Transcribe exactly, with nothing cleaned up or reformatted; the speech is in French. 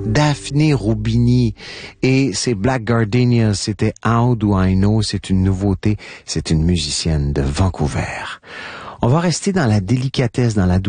Daphne Rubini et ses Black Gardenias, c'était How Do I Know, c'est une nouveauté, c'est une musicienne de Vancouver. On va rester dans la délicatesse, dans la